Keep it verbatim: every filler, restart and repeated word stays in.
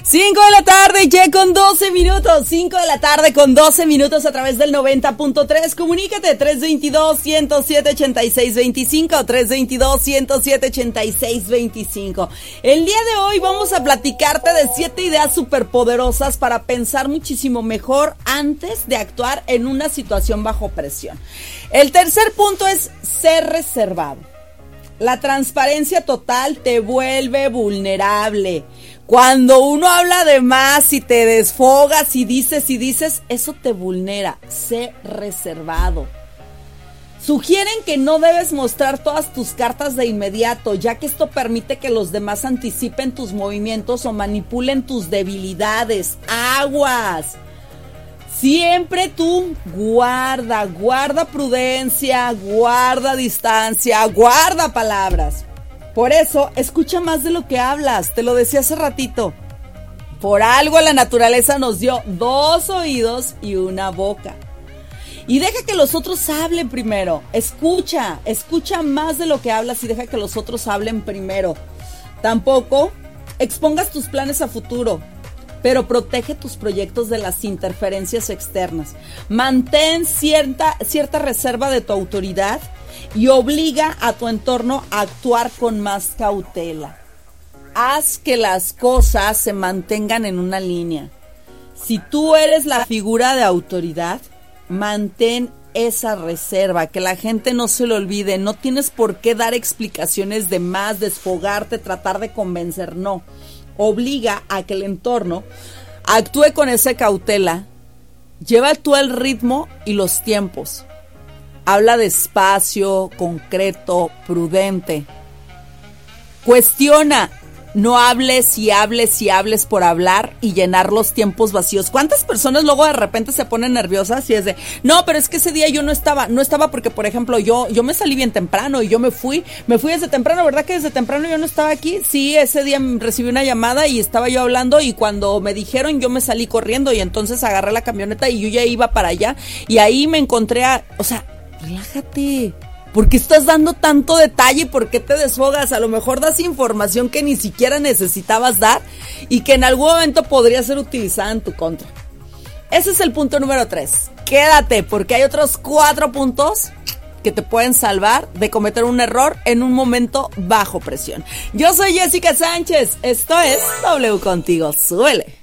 cinco de la tarde, ya con doce minutos. cinco de la tarde con doce minutos a través del noventa punto tres. Comunícate tres veintidós, ciento siete, ochenta y seis veinticinco. tres veintidós, ciento siete, ochenta y seis veinticinco. El día de hoy vamos a platicarte de siete ideas superpoderosas para pensar muchísimo mejor antes de actuar en una situación bajo presión. El tercer punto es ser reservado. La transparencia total te vuelve vulnerable. Cuando uno habla de más y te desfogas y dices y dices, eso te vulnera. Sé reservado. Sugieren que no debes mostrar todas tus cartas de inmediato, ya que esto permite que los demás anticipen tus movimientos o manipulen tus debilidades. ¡Aguas! Siempre tú guarda, guarda prudencia, guarda distancia, guarda palabras. Por eso, escucha más de lo que hablas, te lo decía hace ratito. Por algo la naturaleza nos dio dos oídos y una boca. Y deja que los otros hablen primero. Escucha, escucha más de lo que hablas y deja que los otros hablen primero. Tampoco expongas tus planes a futuro, pero protege tus proyectos de las interferencias externas. Mantén cierta, cierta reserva de tu autoridad y obliga a tu entorno a actuar con más cautela. Haz que las cosas se mantengan en una línea. Si tú eres la figura de autoridad, mantén esa reserva, que la gente no se lo olvide. No tienes por qué dar explicaciones de más, desfogarte, tratar de convencer, no. Obliga a que el entorno actúe con esa cautela. Lleva tú el ritmo y los tiempos. Habla despacio, concreto, prudente. Cuestiona. No hables y hables y hables por hablar y llenar los tiempos vacíos. ¿Cuántas personas luego de repente se ponen nerviosas y es de, no, pero es que ese día yo no estaba, no estaba porque, por ejemplo, yo, yo me salí bien temprano y yo me fui, me fui desde temprano, ¿verdad que desde temprano yo no estaba aquí? Sí, ese día recibí una llamada y estaba yo hablando y cuando me dijeron yo me salí corriendo y entonces agarré la camioneta y yo ya iba para allá y ahí me encontré a, o sea, relájate. ¿Por qué estás dando tanto detalle? ¿Por qué te desfogas? A lo mejor das información que ni siquiera necesitabas dar y que en algún momento podría ser utilizada en tu contra. Ese es el punto número tres. Quédate, porque hay otros cuatro puntos que te pueden salvar de cometer un error en un momento bajo presión. Yo soy Jessica Sánchez. Esto es W Contigo. Súbele.